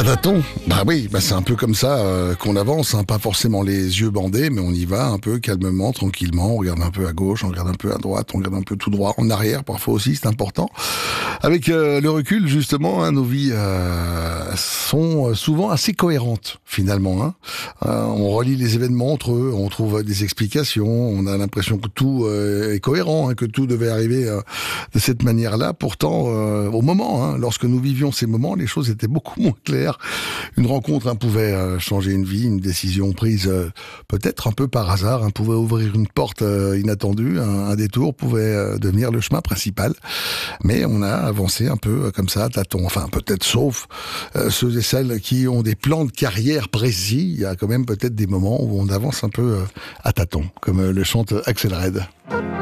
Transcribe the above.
À tâtons, bah oui, c'est un peu comme ça qu'on avance, pas forcément les yeux bandés, mais on y va un peu calmement, tranquillement, on regarde un peu à gauche, on regarde un peu à droite, on regarde un peu tout droit, en arrière parfois aussi, c'est important. Avec le recul justement, nos vies sont souvent assez cohérentes finalement. On relie les événements entre eux, on trouve des explications, on a l'impression que tout est cohérent, que tout devait arriver de cette manière-là. Pourtant, au moment, lorsque nous vivions ces moments, les choses étaient beaucoup moins claires. Une rencontre pouvait changer une vie, une décision prise peut-être un peu par hasard, pouvait ouvrir une porte inattendue, un détour pouvait devenir le chemin principal. Mais on a avancé un peu comme ça, à tâtons, enfin peut-être sauf ceux et celles qui ont des plans de carrière précis. Il y a quand même peut-être des moments où on avance un peu à tâtons, comme le chante Axel Red.